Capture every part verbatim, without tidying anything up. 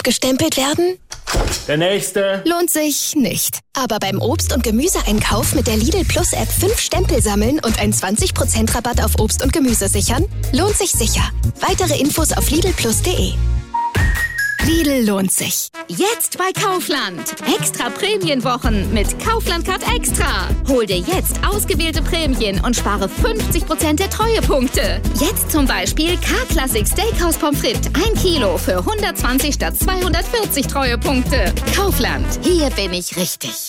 abgestempelt werden? Der nächste. Lohnt sich nicht. Aber beim Obst- und Gemüseeinkauf mit der Lidl Plus App fünf Stempel sammeln und einen zwanzig Prozent Rabatt auf Obst und Gemüse sichern? Lohnt sich sicher. Weitere Infos auf lidl plus punkt de. Lidl lohnt sich. Jetzt bei Kaufland. Extra Prämienwochen mit Kaufland Card Extra. Hol dir jetzt ausgewählte Prämien und spare fünfzig Prozent der Treuepunkte. Jetzt zum Beispiel K-Classic Steakhouse Pommes frites. ein Kilo für hundertzwanzig statt zweihundertvierzig Treuepunkte. Kaufland. Hier bin ich richtig.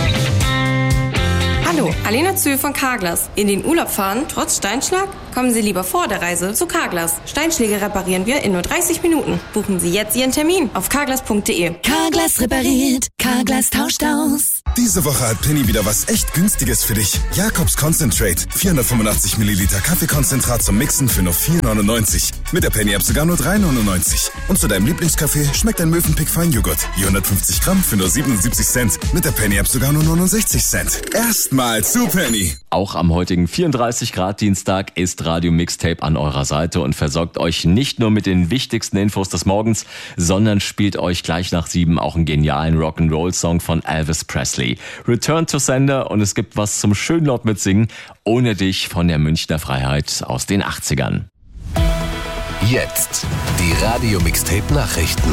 Hallo, Alena Zühl von Carglass. In den Urlaub fahren, trotz Steinschlag? Kommen Sie lieber vor der Reise zu Carglass. Steinschläge reparieren wir in nur dreißig Minuten. Buchen Sie jetzt Ihren Termin auf carglass punkt de. Carglass repariert. Carglass tauscht aus. Diese Woche hat Penny wieder was echt Günstiges für dich. Jakobs Concentrate. vierhundertfünfundachtzig Milliliter Kaffeekonzentrat zum Mixen für nur vier neunundneunzig. Mit der Penny-App sogar nur drei neunundneunzig. Und zu deinem Lieblingskaffee schmeckt ein Mövenpick Feinjoghurt. hundertfünfzig Gramm für nur siebenundsiebzig Cent. Mit der Penny-App sogar nur neunundsechzig Cent. Erstmal zu Penny. Auch am heutigen vierunddreißig Grad Dienstag ist Radio Mixtape an eurer Seite und versorgt euch nicht nur mit den wichtigsten Infos des Morgens, sondern spielt euch gleich nach sieben auch einen genialen Rock'n'Roll-Song von Elvis Presley. Return to Sender und es gibt was zum schön laut mitsingen. Ohne dich von der Münchner Freiheit aus den achtzigern. Jetzt die Radio Mixtape Nachrichten.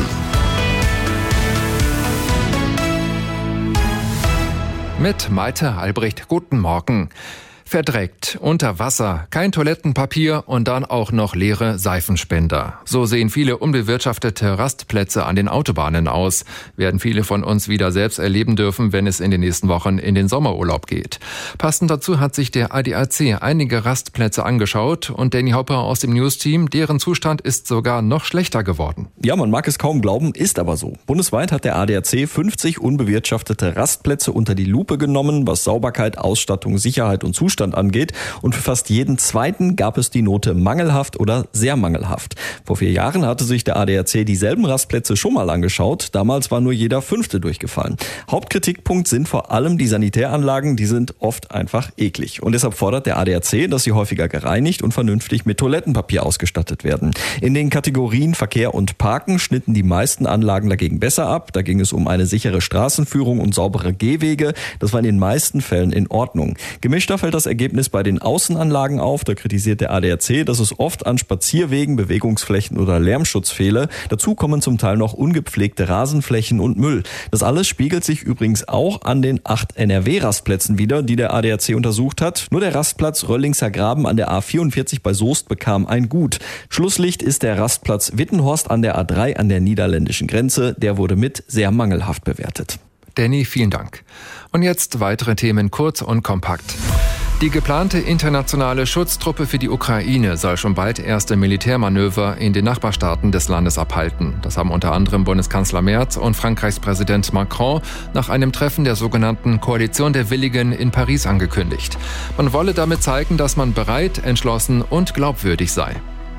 Mit Malte Albrecht, guten Morgen. Verdreckt, unter Wasser, kein Toilettenpapier und dann auch noch leere Seifenspender. So sehen viele unbewirtschaftete Rastplätze an den Autobahnen aus. Werden viele von uns wieder selbst erleben dürfen, wenn es in den nächsten Wochen in den Sommerurlaub geht. Passend dazu hat sich der A D A C einige Rastplätze angeschaut und Danny Hopper aus dem News-Team, deren Zustand ist sogar noch schlechter geworden. Ja, man mag es kaum glauben, ist aber so. Bundesweit hat der A D A C fünfzig unbewirtschaftete Rastplätze unter die Lupe genommen, was Sauberkeit, Ausstattung, Sicherheit und Zustand angeht. Und für fast jeden zweiten gab es die Note mangelhaft oder sehr mangelhaft. Vor vier Jahren hatte sich der A D A C dieselben Rastplätze schon mal angeschaut. Damals war nur jeder fünfte durchgefallen. Hauptkritikpunkt sind vor allem die Sanitäranlagen, die sind oft einfach eklig. Und deshalb fordert der A D A C, dass sie häufiger gereinigt und vernünftig mit Toilettenpapier ausgestattet werden. In den Kategorien Verkehr und Parken schnitten die meisten Anlagen dagegen besser ab. Da ging es um eine sichere Straßenführung und saubere Gehwege. Das war in den meisten Fällen in Ordnung. Gemischter fällt das Ergebnis bei den Außenanlagen auf. Da kritisiert der A D A C, dass es oft an Spazierwegen, Bewegungsflächen oder Lärmschutz fehle. Dazu kommen zum Teil noch ungepflegte Rasenflächen und Müll. Das alles spiegelt sich übrigens auch an den acht N R W-Rastplätzen wider, die der A D A C untersucht hat. Nur der Rastplatz Röllingser Graben an der A vierundvierzig bei Soest bekam ein Gut. Schlusslicht ist der Rastplatz Wittenhorst an der A drei an der niederländischen Grenze. Der wurde mit sehr mangelhaft bewertet. Danny, vielen Dank. Und jetzt weitere Themen kurz und kompakt. Die geplante internationale Schutztruppe für die Ukraine soll schon bald erste Militärmanöver in den Nachbarstaaten des Landes abhalten. Das haben unter anderem Bundeskanzler Merz und Frankreichs Präsident Macron nach einem Treffen der sogenannten Koalition der Willigen in Paris angekündigt. Man wolle damit zeigen, dass man bereit, entschlossen und glaubwürdig sei.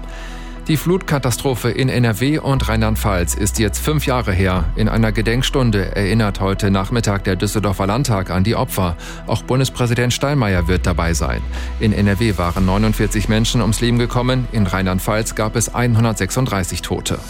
Die Flutkatastrophe in N R W und Rheinland-Pfalz ist jetzt fünf Jahre her. In einer Gedenkstunde erinnert heute Nachmittag der Düsseldorfer Landtag an die Opfer. Auch Bundespräsident Steinmeier wird dabei sein. In N R W waren neunundvierzig Menschen ums Leben gekommen, in Rheinland-Pfalz gab es hundertsechsunddreißig Tote.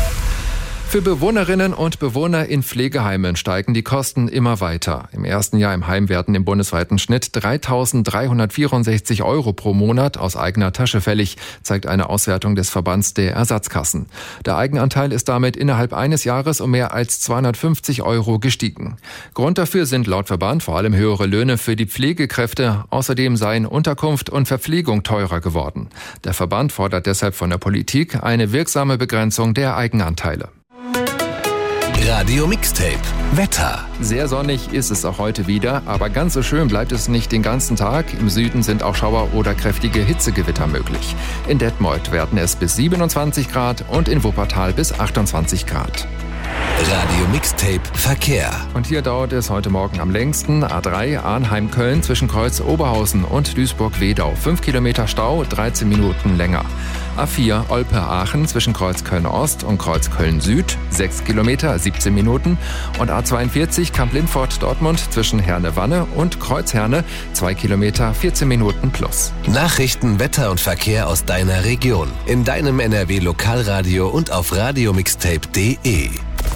Für Bewohnerinnen und Bewohner in Pflegeheimen steigen die Kosten immer weiter. Im ersten Jahr im Heim werden im bundesweiten Schnitt dreitausenddreihundertvierundsechzig Euro pro Monat aus eigener Tasche fällig, zeigt eine Auswertung des Verbands der Ersatzkassen. Der Eigenanteil ist damit innerhalb eines Jahres um mehr als zweihundertfünfzig Euro gestiegen. Grund dafür sind laut Verband vor allem höhere Löhne für die Pflegekräfte. Außerdem seien Unterkunft und Verpflegung teurer geworden. Der Verband fordert deshalb von der Politik eine wirksame Begrenzung der Eigenanteile. Radio Mixtape Wetter. Sehr sonnig ist es auch heute wieder, aber ganz so schön bleibt es nicht den ganzen Tag. Im Süden sind auch Schauer oder kräftige Hitzegewitter möglich. In Detmold werden es bis siebenundzwanzig Grad und in Wuppertal bis achtundzwanzig Grad. Radio Mixtape Verkehr. Und hier dauert es heute Morgen am längsten. A drei Arnheim-Köln zwischen Kreuz Oberhausen und Duisburg-Wedau. fünf Kilometer Stau, dreizehn Minuten länger. A vier Olpe-Aachen zwischen Kreuz Köln-Ost und Kreuz Köln-Süd. sechs Kilometer, siebzehn Minuten. Und A zweiundvierzig Kamp-Lindfort-Dortmund zwischen Herne-Wanne und Kreuz Herne. zwei Kilometer, vierzehn Minuten plus. Nachrichten, Wetter und Verkehr aus deiner Region. In deinem N R W-Lokalradio und auf radiomixtape punkt de.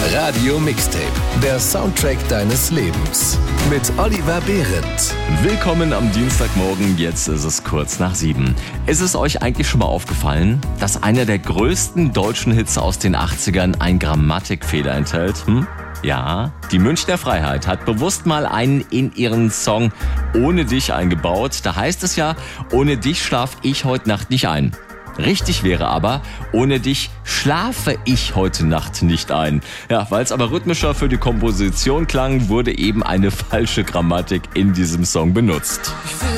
Radio Mixtape, der Soundtrack deines Lebens. Mit Oliver Behrendt. Willkommen am Dienstagmorgen, jetzt ist es kurz nach sieben. Ist es euch eigentlich schon mal aufgefallen, dass einer der größten deutschen Hits aus den achtzigern einen Grammatikfehler enthält? Hm? Ja, die Münchner Freiheit hat bewusst mal einen in ihren Song Ohne dich eingebaut. Da heißt es ja, ohne dich schlaf ich heute Nacht nicht ein. Richtig wäre aber, ohne dich schlafe ich heute Nacht nicht ein. Ja, weil es aber rhythmischer für die Komposition klang, wurde eben eine falsche Grammatik in diesem Song benutzt.